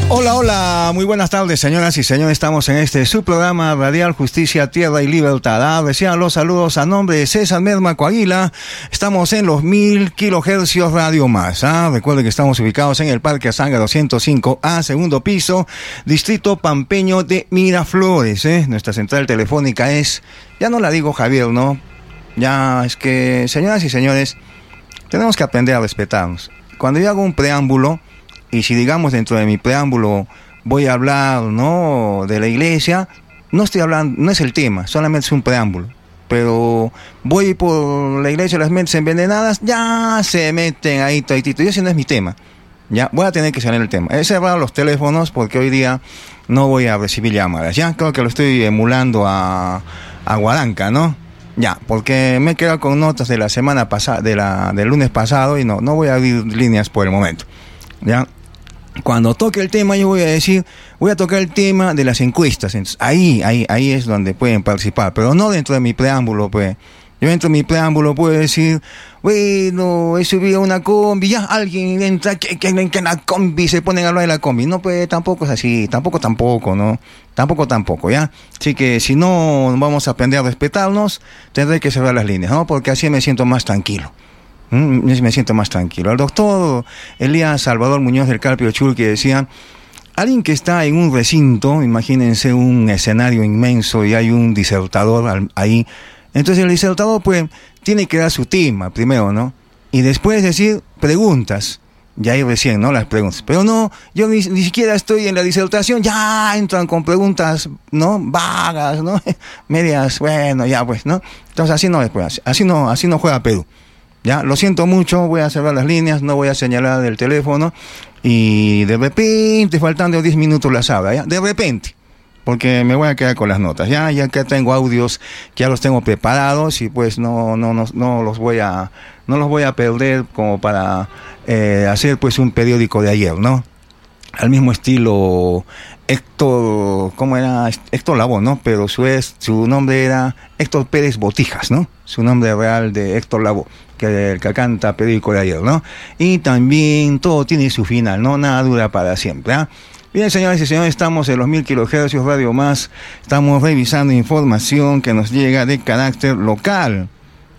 Hola, hola, muy buenas tardes, señoras y señores. Estamos en este su programa radial Justicia, Tierra y Libertad. Reciban los saludos a nombre de César Merma Coahuila. Estamos en los 1000 kilohercios Radio Más. Recuerden que estamos ubicados en el Parque Azanga 205A, segundo piso, distrito pampeño de Miraflores. Nuestra central telefónica es, ya no la digo Javier, ¿no? Ya es que, señoras y señores, tenemos que aprender a respetarnos. Cuando yo hago un preámbulo, y si digamos dentro de mi preámbulo voy a hablar, ¿no?, de la iglesia, no estoy hablando, no es el tema, solamente es un preámbulo. Pero voy por la iglesia, las mentes envenenadas, ya se meten ahí toditito. Y ese no es mi tema. Ya voy a tener que salir el tema. He cerrado los teléfonos porque hoy día no voy a recibir llamadas. Ya creo que lo estoy emulando a Guaranca, ¿no? Ya, porque me he quedado con notas de la semana pasada, del lunes pasado, y no voy a abrir líneas por el momento. Ya. Cuando toque el tema, yo voy a tocar el tema de las encuestas. Entonces, ahí es donde pueden participar, pero no dentro de mi preámbulo, pues. Yo dentro de mi preámbulo puedo decir, bueno, he subido una combi, ya alguien entra, que en la combi se ponen a hablar de la combi. No, pues tampoco es así, tampoco, ¿no? Tampoco, ¿ya? Así que si no vamos a aprender a respetarnos, tendré que cerrar las líneas, ¿no? Porque así me siento más tranquilo. Me siento más tranquilo. El doctor Elías Salvador Muñoz del Carpio Churqui decía, alguien que está en un recinto, imagínense un escenario inmenso y hay un disertador ahí, entonces el disertador pues tiene que dar su tema primero, ¿no? Y después decir preguntas, ya ahí recién, ¿no? Las preguntas. Pero no, yo ni siquiera estoy en la disertación, ya entran con preguntas, ¿no? Vagas, ¿no? Medias, bueno, ya pues, ¿no? Entonces así no después, así no juega Perú. Ya, lo siento mucho, voy a cerrar las líneas, no voy a señalar el teléfono y de repente, faltando 10 minutos las abra, ¿ya? De repente, porque me voy a quedar con las notas, ya que tengo audios que ya los tengo preparados y pues no los voy a perder como para hacer pues un periódico de ayer, ¿no? Al mismo estilo Héctor, ¿cómo era? Héctor Lavoe, ¿no? Pero su nombre era Héctor Pérez Botijas, ¿no? Su nombre real de Héctor Lavoe, que canta periódico de ayer, ¿no? Y también todo tiene su final, ¿no? Nada dura para siempre, ¿ah? Bien, señoras y señores, estamos en los 1000 kilohercios Radio Más. Estamos revisando información que nos llega de carácter local.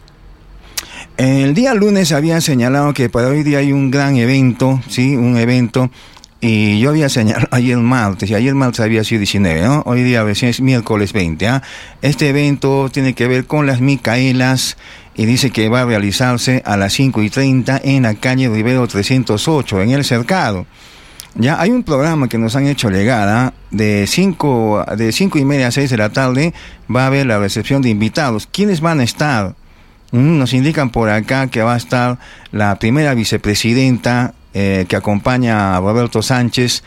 El día lunes había señalado que para hoy día hay un gran evento, ¿sí? Un evento. Y yo había señalado ayer martes, y ayer martes había sido 19, ¿no? Hoy día recién es miércoles 20, ¿ah? Este evento tiene que ver con las Micaelas y dice que va a realizarse a las 5:30 en la calle Rivero 308, en el Cercado. Ya hay un programa que nos han hecho llegar, ¿ah? De 5:30 a 6 de la tarde va a haber la recepción de invitados. ¿Quiénes van a estar? Nos indican por acá que va a estar la primera vicepresidenta que acompaña a Roberto Sánchez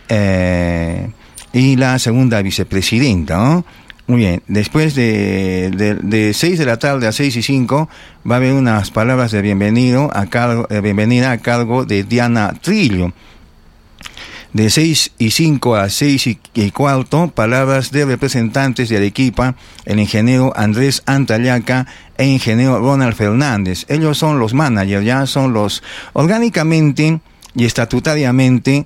y la segunda vicepresidenta, ¿no? Muy bien, después de 6 de la tarde a 6:05 va a haber unas palabras de bienvenida a cargo de Diana Trillo. De 6:05 a 6:15, palabras de representantes de Arequipa, el ingeniero Andrés Antallaca e ingeniero Ronald Fernández. Ellos son los managers, ya son los orgánicamente y estatutariamente,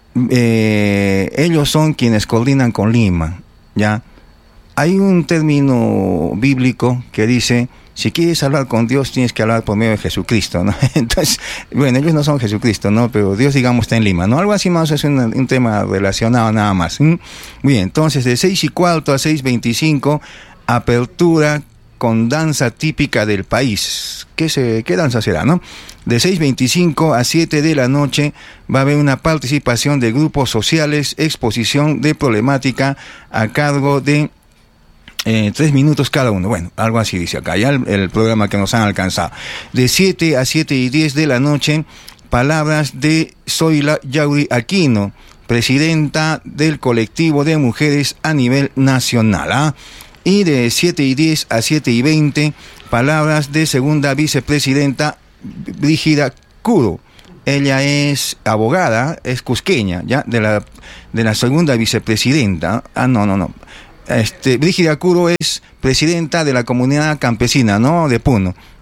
ellos son quienes coordinan con Lima, ya. Hay un término bíblico que dice, si quieres hablar con Dios, tienes que hablar por medio de Jesucristo, ¿no? Entonces, bueno, ellos no son Jesucristo, ¿no? Pero Dios, digamos, está en Lima, ¿no? Algo así más, es un tema relacionado nada más. Muy bien, entonces, de 6:15 a 6:25, apertura con danza típica del país. ¿Qué danza será, no? De 6:25 a 7 de la noche va a haber una participación de grupos sociales, exposición de problemática a cargo de 3 minutos cada uno. Bueno, algo así dice acá, ya el programa que nos han alcanzado. De 7 a 7:10 de la noche, palabras de Zoila Yauri Aquino, presidenta del colectivo de mujeres a nivel nacional, ¿ah? Y de 7:10 a 7:20, palabras de segunda vicepresidenta Brígida Curo. Ella es abogada, es cusqueña, ya, de la segunda vicepresidenta. No. Brígida Curo es presidenta de la comunidad campesina, ¿no? De Puno.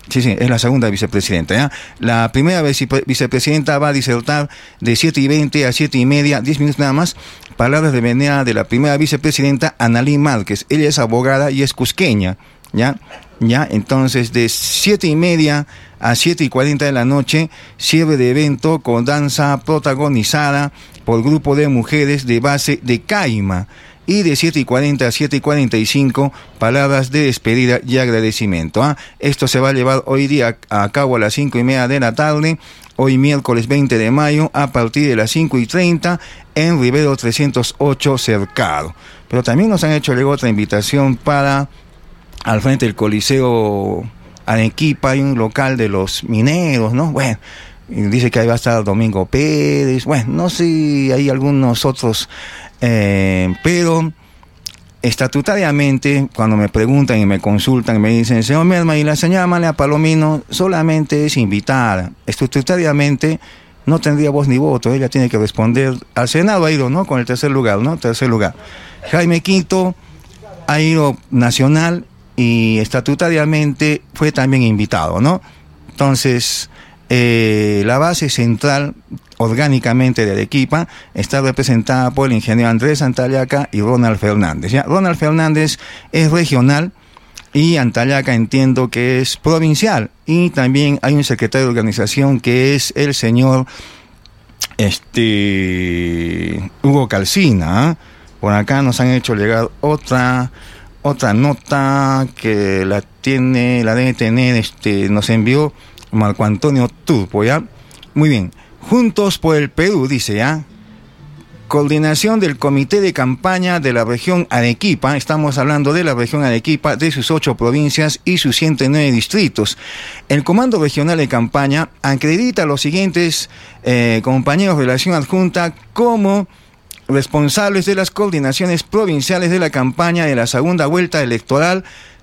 Sí, es la segunda vicepresidenta, ¿ya? La primera vicepresidenta va a disertar de 7:20 a 7:30, 10 minutos nada más, palabras de venia de la primera vicepresidenta, Analí Márquez. Ella es abogada y es cusqueña, ¿ya? Entonces, de 7:30 a 7:40 de la noche, cierre de evento con danza protagonizada por grupo de mujeres de base de Caima. Y de 7:40 a 7:45, palabras de despedida y agradecimiento. Esto se va a llevar hoy día a cabo a las 5:30 de la tarde, hoy miércoles 20 de mayo, a partir de las 5:30, en Rivero 308 Cercado. Pero también nos han hecho luego otra invitación para, al frente del Coliseo Arequipa, hay un local de los mineros, ¿no? Bueno, y dice que ahí va a estar Domingo Pérez, bueno, no sé si hay algunos otros... pero estatutariamente, cuando me preguntan y me consultan, me dicen, señor Merma, y la señora Amalia Palomino solamente es invitada, estatutariamente no tendría voz ni voto, ella tiene que responder. Al Senado ha ido, ¿no? Con el tercer lugar, ¿no? Tercer lugar. Jaime Quinto ha ido nacional y estatutariamente fue también invitado, ¿no? Entonces, la base central orgánicamente de Arequipa está representada por el ingeniero Andrés Antayaca y Ronald Fernández, ¿ya? Ronald Fernández es regional y Antayaca entiendo que es provincial, y también hay un secretario de organización que es el señor Hugo Calcina, ¿eh? Por acá nos han hecho llegar otra nota que la debe tener, nos envió Marco Antonio Turpo, ¿ya? Muy bien. Juntos por el Perú, dice, ¿ya? Coordinación del Comité de Campaña de la región Arequipa. Estamos hablando de la región Arequipa, de sus 8 provincias y sus 109 distritos. El Comando Regional de Campaña acredita a los siguientes compañeros de relación adjunta como responsables de las coordinaciones provinciales de la campaña de la segunda vuelta electoral,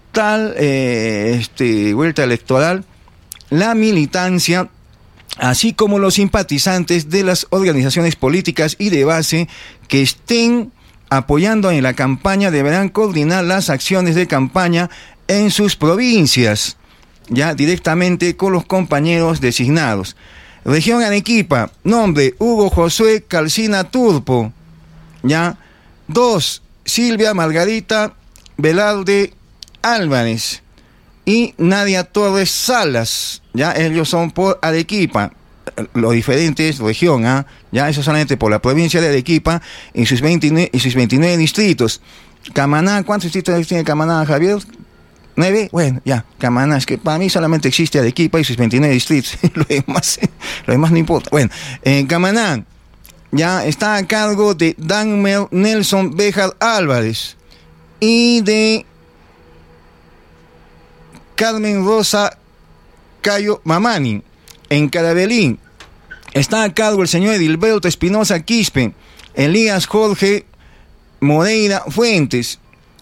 vuelta electoral, la militancia, así como los simpatizantes de las organizaciones políticas y de base que estén apoyando en la campaña deberán coordinar las acciones de campaña en sus provincias, ya directamente con los compañeros designados. Región Arequipa, nombre Hugo Josué Calcina Turpo, ya. 2, Silvia Margarita Velarde Álvarez y Nadia Torres Salas, ya. Ellos son por Arequipa, los diferentes región, ya, eso solamente por la provincia de Arequipa y sus 29 distritos. Camaná, ¿cuántos distritos tiene Camaná, Javier? 9, bueno, ya, Camaná, es que para mí solamente existe Arequipa y sus 29 distritos, lo demás no importa. Bueno, Camaná, ya, está a cargo de Dagmar Nelson Béjar Álvarez y de Carmen Rosa Cayo Mamani. En Carabelín está a cargo el señor Edilberto Espinosa Quispe, Elías Jorge Moreira Fuentes,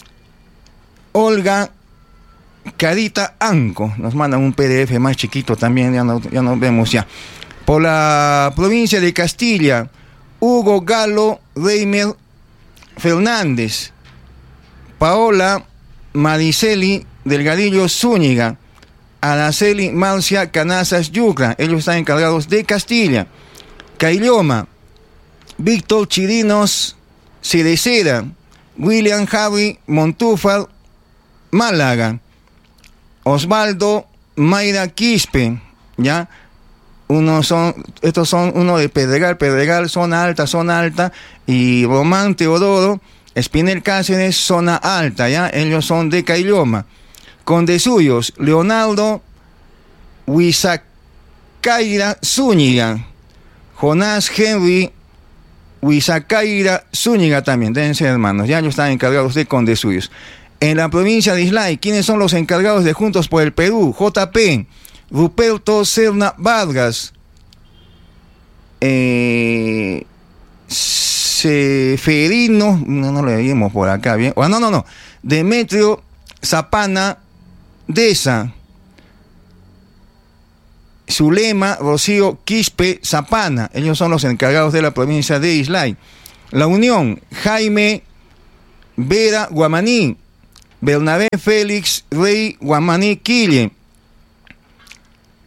Olga Carita Anco. Nos mandan un PDF más chiquito también, ya no vemos ya. Por la provincia de Castilla, Hugo Galo Reimer Fernández, Paola Mariceli Delgadillo Zúñiga, Araceli Marcia Canazas Yucra, ellos están encargados de Castilla. Cailloma, Víctor Chirinos Cerecera, William Javi Montúfar Málaga, Osvaldo Mayra Quispe, ya. Estos son uno de Pedregal, zona alta, y Román Teodoro Espinel Cáceres, zona alta, ya. Ellos son de Cailloma. Condesuyos, Leonardo Huizacaira Zúñiga, Jonás Henry Huizacaira Zúñiga también, deben ser hermanos, ya. Ellos están encargados de Condesuyos. En la provincia de Islay, ¿quiénes son los encargados de Juntos por el Perú? JP, Ruperto Serna Vargas, Seferino, no lo leímos por acá bien, no, Demetrio Zapana Deza, Zulema Rocío Quispe Zapana, ellos son los encargados de la provincia de Islay. La Unión, Jaime Vera Guamaní, Bernabé Félix Rey Guamaní Quille,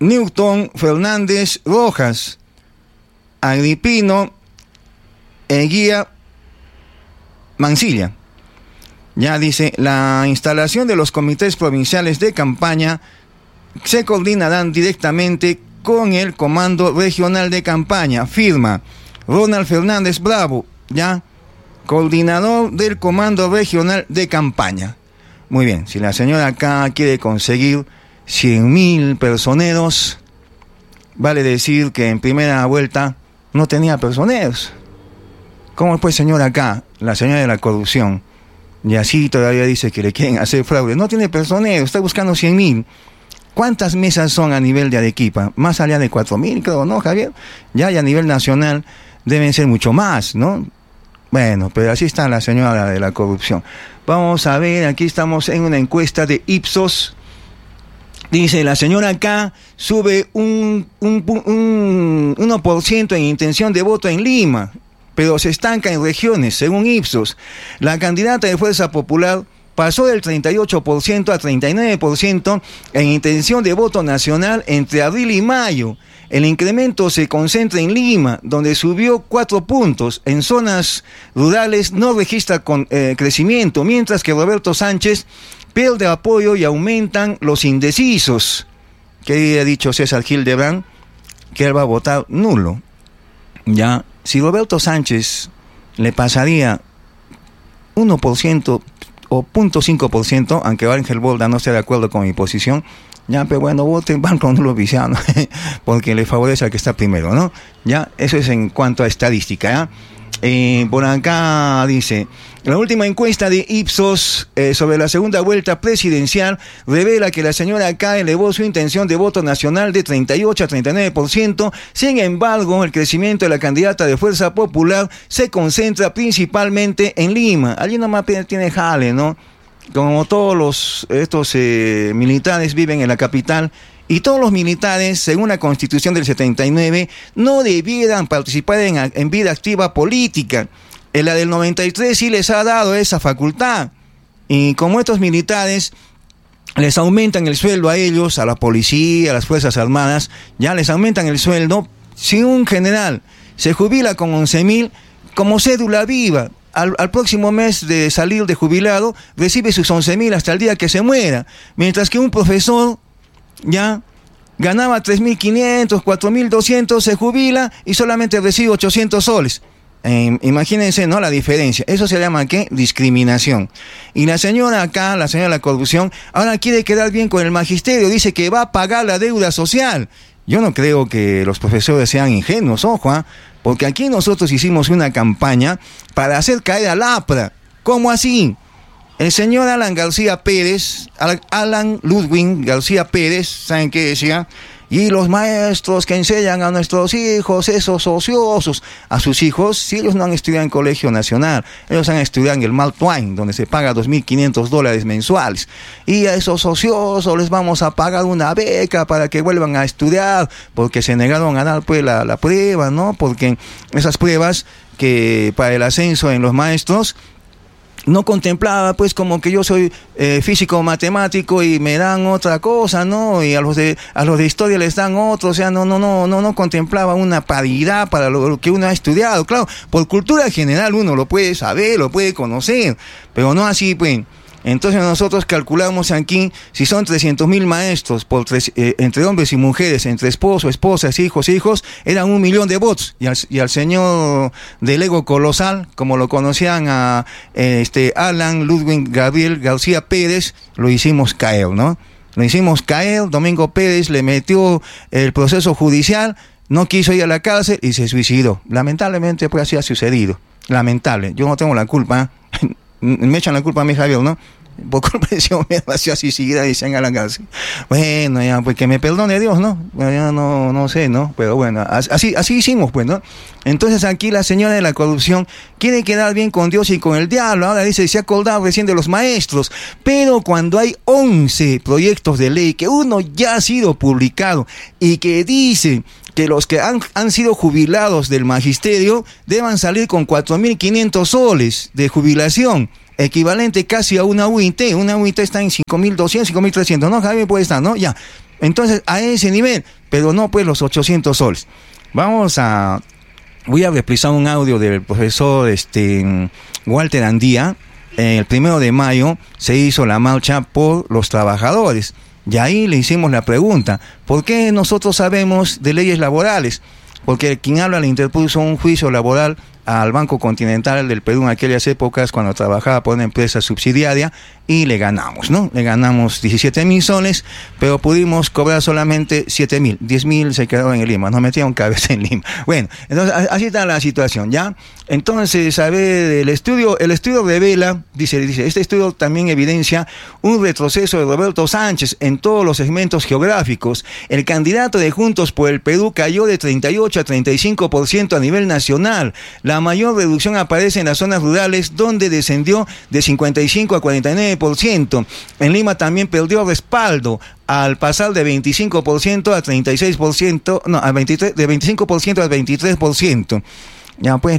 Newton Fernández Rojas, Agripino Eguía Mancilla. Ya dice, la instalación de los comités provinciales de campaña se coordinarán directamente con el Comando Regional de Campaña. Firma Ronald Fernández Bravo, ya, coordinador del Comando Regional de Campaña. Muy bien, si la señora acá quiere conseguir 100.000 personeros, vale decir que en primera vuelta no tenía personeros. ¿Cómo pues, señora acá, la señora de la corrupción? Y así todavía dice que le quieren hacer fraude. No tiene personeros, está buscando 100.000. ¿Cuántas mesas son a nivel de Arequipa? Más allá de 4.000, creo, ¿no, Javier? Ya y a nivel nacional deben ser mucho más, ¿no? Bueno, pero así está la señora de la corrupción. Vamos a ver, aquí estamos en una encuesta de Ipsos. Dice, la señora acá sube un 1% en intención de voto en Lima, pero se estanca en regiones, según Ipsos. La candidata de Fuerza Popular pasó del 38% a 39% en intención de voto nacional entre abril y mayo. El incremento se concentra en Lima, donde subió 4 puntos. En zonas rurales no registra crecimiento, mientras que Roberto Sánchez pierde apoyo y aumentan los indecisos. Que ha dicho César Hildebrand que él va a votar nulo. Ya, si Roberto Sánchez le pasaría 1% o 0.5%, aunque Ángel Bolda no esté de acuerdo con mi posición, ya, pero bueno, voten banco nulo viciano, porque le favorece al que está primero, ¿no? Ya, eso es en cuanto a estadística, ¿ya? Por acá dice, la última encuesta de Ipsos sobre la segunda vuelta presidencial revela que la señora K elevó su intención de voto nacional de 38 a 39%. Sin embargo, el crecimiento de la candidata de Fuerza Popular se concentra principalmente en Lima. Allí nomás tiene jale, ¿no? Como todos estos militares viven en la capital, y todos los militares, según la Constitución del 79, no debieran participar en vida activa política. En la del 93 sí les ha dado esa facultad. Y como estos militares les aumentan el sueldo a ellos, a la policía, a las Fuerzas Armadas, ya les aumentan el sueldo. Si un general se jubila con 11.000, como cédula viva, al próximo mes de salir de jubilado, recibe sus 11.000 hasta el día que se muera. Mientras que un profesor ya ganaba 3.500, 4.200, se jubila y solamente recibe 800 soles. Imagínense, ¿no? La diferencia. Eso se llama, ¿qué? Discriminación. Y la señora acá, la señora de la corrupción, ahora quiere quedar bien con el magisterio. Dice que va a pagar la deuda social. Yo no creo que los profesores sean ingenuos, ojo, porque aquí nosotros hicimos una campaña para hacer caer al APRA. ¿Cómo así? El señor Alan García Pérez, Alan Ludwig García Pérez, ¿saben qué decía? Y los maestros que enseñan a nuestros hijos, esos ociosos, a sus hijos, si ellos no han estudiado en colegio nacional, ellos han estudiado en el Mark Twain, donde se paga $2.500 mensuales. Y a esos ociosos les vamos a pagar una beca para que vuelvan a estudiar, porque se negaron a dar pues la prueba, ¿no? Porque esas pruebas que para el ascenso en los maestros no contemplaba pues como que yo soy físico matemático y me dan otra cosa, ¿no? Y a los de historia les dan otro, o sea, no contemplaba una paridad para lo que uno ha estudiado. Claro, por cultura general uno lo puede saber, lo puede conocer, pero no así, pues. Entonces nosotros calculamos aquí, si son 300.000 maestros entre hombres y mujeres, entre esposos, esposas, hijos, eran 1 millón de votos. Y al señor del ego colosal, como lo conocían a Alan Ludwig Gabriel García Pérez, lo hicimos caer, ¿no? Lo hicimos caer. Domingo Pérez le metió el proceso judicial, no quiso ir a la cárcel y se suicidó. Lamentablemente pues así ha sucedido. Lamentable. Yo no tengo la culpa, me echan la culpa a mí, Javier, ¿no? Por culpa de ese hombre vacío así seguida dicen a la cárcel. Bueno, ya, pues que me perdone Dios, ¿no? Bueno, ya no sé, ¿no? Pero bueno, así hicimos, pues, ¿no? Entonces aquí la señora de la corrupción quiere quedar bien con Dios y con el diablo. Ahora dice, se ha acordado recién de los maestros. Pero cuando hay 11 proyectos de ley que uno ya ha sido publicado y que dice que los que han sido jubilados del magisterio deban salir con 4.500 soles de jubilación, equivalente casi a una UIT. Una UIT está en 5.200, 5.300, ¿no, Javier? Puede estar, ¿no? Ya. Entonces, a ese nivel, pero no pues los 800 soles. Voy a reprisar un audio del profesor Walter Andía. El 1 de mayo se hizo la marcha por los trabajadores. Y ahí le hicimos la pregunta, ¿por qué nosotros sabemos de leyes laborales? Porque quien habla le interpuso un juicio laboral al Banco Continental del Perú en aquellas épocas cuando trabajaba por una empresa subsidiaria y le ganamos, ¿no? Le ganamos 17.000 soles, pero pudimos cobrar solamente 7.000, 10.000 se quedó en Lima, nos metieron cabeza en Lima. Bueno, entonces así está la situación, ¿ya? Entonces, a ver, el estudio revela, dice, este estudio también evidencia un retroceso de Roberto Sánchez en todos los segmentos geográficos. El candidato de Juntos por el Perú cayó de 38 a 35% a nivel nacional. La mayor reducción aparece en las zonas rurales, donde descendió de 55 a 49%. En Lima también perdió respaldo al pasar de 25% a 36%, no, de 25% a 23%. Ya pues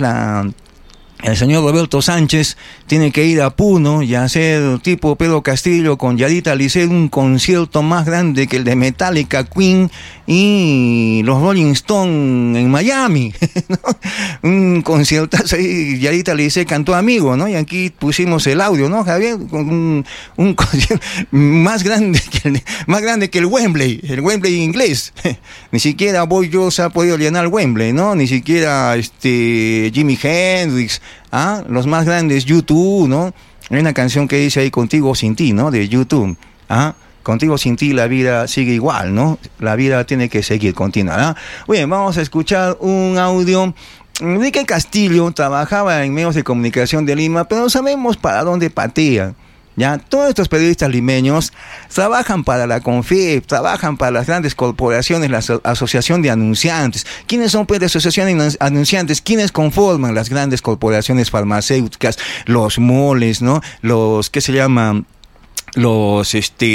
el señor Roberto Sánchez tiene que ir a Puno y hacer tipo Pedro Castillo con Yadita Lisset un concierto más grande que el de Metallica, Queen y los Rolling Stones en Miami, ¿no? Un conciertazo ahí, Yadita Lisset cantó Amigo, ¿no? Y aquí pusimos el audio, ¿no, Javier? Un concierto más grande que el Wembley inglés. Ni siquiera Boy George ha podido llenar Wembley, ¿no? Ni siquiera Jimi Hendrix, los más grandes, YouTube, ¿no? Hay una canción que dice ahí, Contigo sin ti, ¿no? De YouTube, Contigo sin ti la vida sigue igual, ¿no? La vida tiene que seguir, continuar, Bien, vamos a escuchar un audio. Enrique Castillo trabajaba en medios de comunicación de Lima, pero no sabemos para dónde patea. Ya, todos estos periodistas limeños trabajan para la CONFEP, trabajan para las grandes corporaciones, la asociación de anunciantes. ¿Quiénes son pues la asociación de anunciantes? ¿Quiénes conforman las grandes corporaciones farmacéuticas? Los moles, ¿no? Los, ¿qué se llaman? Los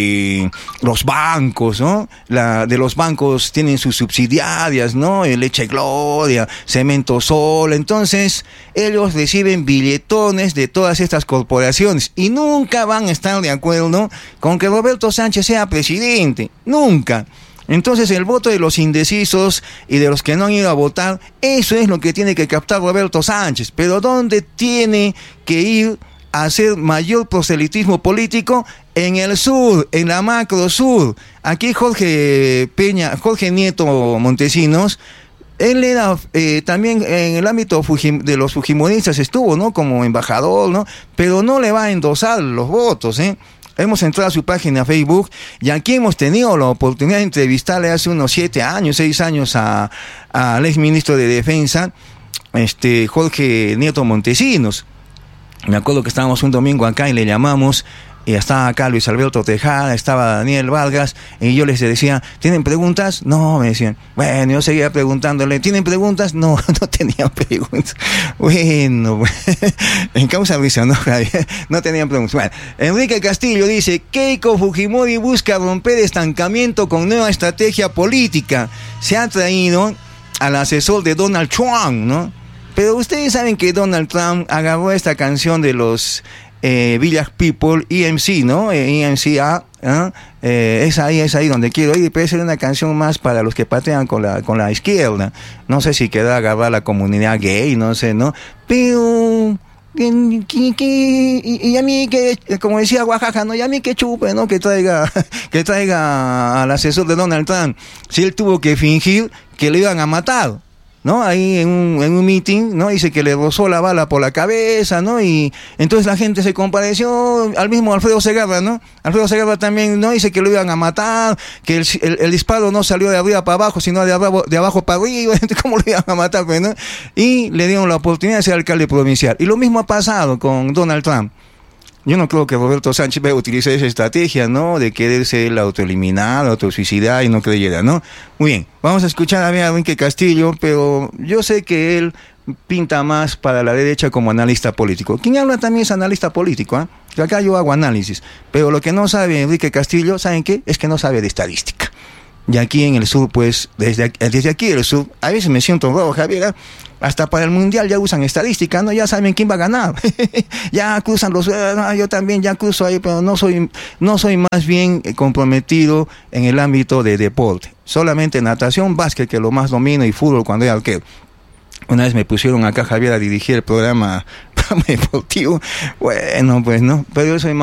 bancos, ¿no? De los bancos tienen sus subsidiarias, ¿no? Leche Gloria, Cemento Sol. Entonces, ellos reciben billetones de todas estas corporaciones y nunca van a estar de acuerdo con que Roberto Sánchez sea presidente. Nunca. Entonces, el voto de los indecisos y de los que no han ido a votar, eso es lo que tiene que captar Roberto Sánchez. Pero ¿dónde tiene que ir a hacer mayor proselitismo político? En el sur, en la macro sur. Aquí Jorge Nieto Montesinos, él era también en el ámbito de los fujimoristas estuvo, ¿no? Como embajador, ¿no? Pero no le va a endosar los votos, Hemos entrado a su página Facebook y aquí hemos tenido la oportunidad de entrevistarle hace unos 6 años al exministro de Defensa, Jorge Nieto Montesinos. Me acuerdo que estábamos un domingo acá y le llamamos, y estaba acá Luis Alberto Tejada, estaba Daniel Vargas, y yo les decía, ¿tienen preguntas? No, me decían. Bueno, yo seguía preguntándole, ¿tienen preguntas? No, no tenían preguntas. Bueno, en causa risa, ¿no? No tenían preguntas. Bueno, Enrique Castillo dice, Keiko Fujimori busca romper estancamiento con nueva estrategia política. Se ha traído al asesor de Donald Trump, ¿no? Pero ustedes saben que Donald Trump agarró esta canción de los Village People, EMC, ¿no? EMCA, es ahí donde quiero ir. Puede ser una canción más para los que patean con la izquierda. No sé si queda agarrar la comunidad gay, no sé, ¿no? Pero y a mí que, como decía Oaxaca, ¿no? Y a mí que chupe, ¿no? Que traiga al asesor de Donald Trump. Si él tuvo que fingir que le iban a matar, ¿no? Ahí en un meeting, ¿no? Dice que le rozó la bala por la cabeza, ¿no? Y entonces la gente se compadeció, al mismo Alfredo Segarra, ¿no? Alfredo Segarra también, ¿no? Dice que lo iban a matar, que el disparo no salió de arriba para abajo, sino de abajo para arriba. ¿Cómo lo iban a matar, pues, no? Y le dieron la oportunidad de ser alcalde provincial. Y lo mismo ha pasado con Donald Trump. Yo no creo que Roberto Sánchez vaya a utilizar esa estrategia, ¿no? De quererse el autoeliminar, autosuicidar y no creyera, ¿no? Muy bien, vamos a escuchar a Enrique Castillo, pero yo sé que él pinta más para la derecha como analista político. Quien habla también es analista político, Que acá yo hago análisis, pero lo que no sabe Enrique Castillo, ¿saben qué? Es que no sabe de estadística. Y aquí en el sur, pues, desde aquí del sur, a veces me siento robo, Javier. Hasta para el mundial ya usan estadística, ¿no? Ya saben quién va a ganar. Ya cruzan los... yo también ya cruzo ahí, pero no soy más bien comprometido en el ámbito de deporte. Solamente natación, básquet, que lo más domino, y fútbol cuando era arquero. Una vez me pusieron acá, Javier, a dirigir el programa deportivo. Bueno, pues no, pero yo soy más